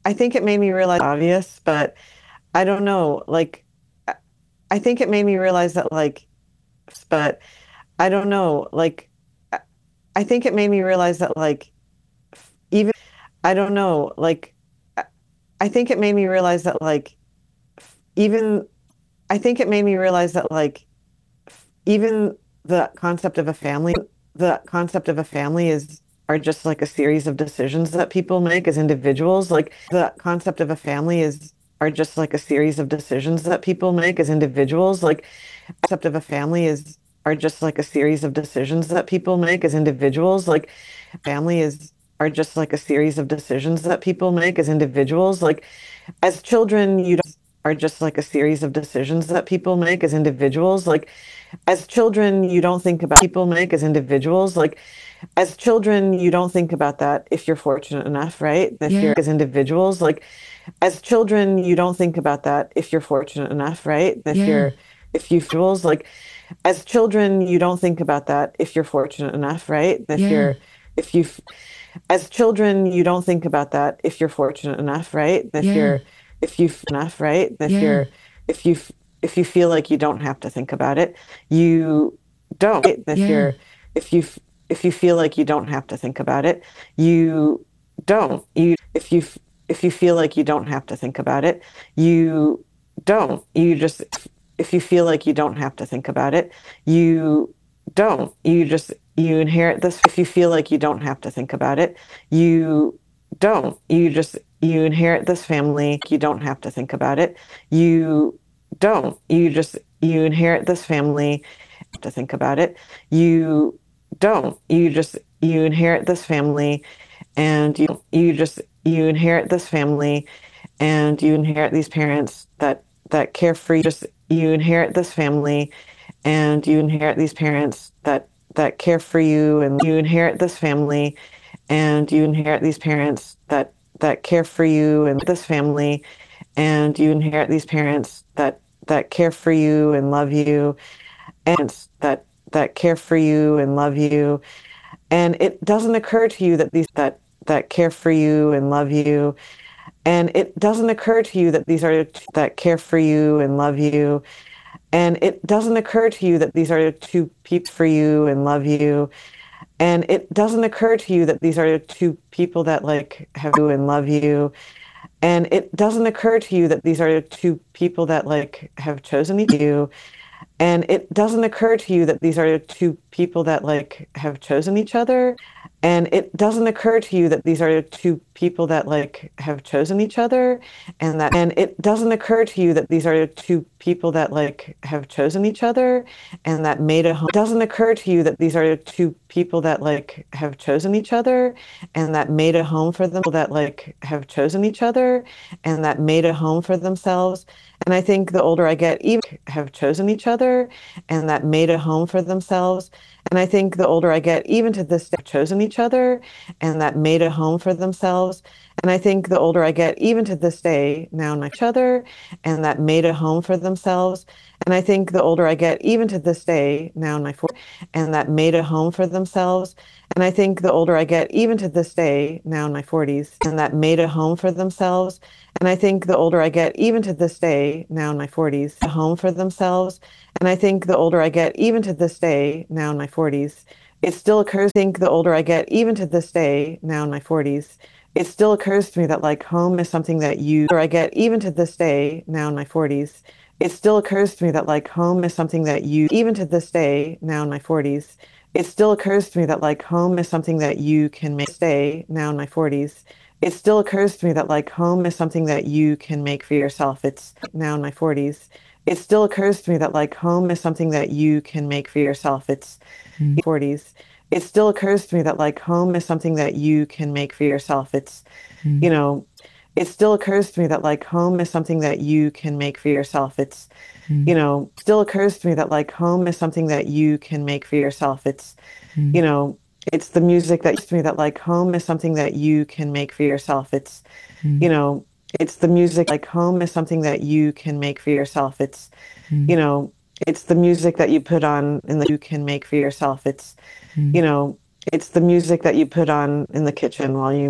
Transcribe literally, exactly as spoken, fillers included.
I think it made me realize obvious, but I don't know. Like, I I think it made me realize that, like, but I don't know. Like, I I think it made me realize that, like, even I don't know. Like, I I think it made me realize that, like, even I think it made me realize that, like, even the concept of a family, the concept of a family is are just like a series of decisions that people make as individuals. Like the concept of a family is are just like a series of decisions that people make as individuals. Like concept of a family is are just like a series of decisions that people make as individuals. Like family is are just like a series of decisions that people make as individuals. Like as children, you don't are just like a series of decisions that people make as individuals. Like as children, you don't think about people make as individuals. Like as children, you don't think about that if you're fortunate enough, right? If Yeah. you're as individuals, like as children, you don't think about that if you're fortunate enough, right? If Yeah. you're if you fools like as children, you don't think about that if you're fortunate enough, right? If Yeah. you're if you as children, you don't think about that if you're fortunate enough, right? If Yeah. you're if you enough, right? If Yeah. you're if you if you feel like you don't have to think about it, you don't. If Yeah. you're if you if you feel like you don't have to think about it, you don't. You if you if you feel like you don't have to think about it, you don't. You just if you feel like you don't have to think about it, you don't. You just you inherit this if you feel like you don't have to think about it. You don't. You just you inherit this family. You don't have to think about it. You don't. You just you inherit this family to think about it. You don't. You just you inherit this family and you you just you inherit this family and you inherit these parents that that care for you. Just you inherit this family and you inherit these parents that that care for you and you inherit this family and you inherit these parents that that care for you and this family and you inherit these parents that that care for you and love you and that that care for you and love you and it doesn't occur to you that these that that care for you and love you and it doesn't occur to you that these are that care for you and love you and it doesn't occur to you that these are two people for you and love you and it doesn't occur to you that these are two people that like have you and love you and it doesn't occur to you that these are two people that like have chosen you and it doesn't occur to you that these are two people that like have chosen each other and it doesn't occur to you that these are two people that like have chosen each other and that and it doesn't occur to you that these are two people that like have chosen each other and that made a home. It doesn't occur to you that these are two people that like have chosen each other and that made a home for them that like have chosen each other and that made a home for themselves. And I think the older I get, even have chosen each other and that made a home for themselves. And I think the older I get, even to this day, chosen each other and that made a home for themselves. And I think the older I get, even to this day, now know each other and that made a home for themselves. And I think the older I get, even to this day, now in my forties, and that made a home for themselves. And I think the older I get, even to this day, now in my forties, and that made a home for themselves. And I think the older I get, even to this day, now in my forties, a home for themselves. And I think the older I get, even to this day, now in my forties, it still occurs. I think the older I get, even to this day, now in my forties, it still occurs to me that like home is something that you, or I get, even to this day, now in my forties, it still occurs to me that like home is something that you, even to this day, now in my forties, it still occurs to me that like home is something that you can make stay now in my forties. It still occurs to me that like home is something that you can make for yourself. It's now in my forties. It still occurs to me that like home is something that you can make for yourself. It's Mm. forties. It still occurs to me that like home is something that you can make for yourself. It's, Mm. you know, it still occurs to me that like home is something that you can make for yourself. It's, Mm. you know, still occurs to me that like home is something that you can make for yourself. It's, Mm. you know, it's the music that to me that like home is something that you can make for yourself. It's, Mm. you know, it's the music like home is something that you can make for yourself. It's, Mm. you know, it's the music that you put on in the you can make for yourself. It's, Mm. you know, it's the music that you put on in the kitchen while you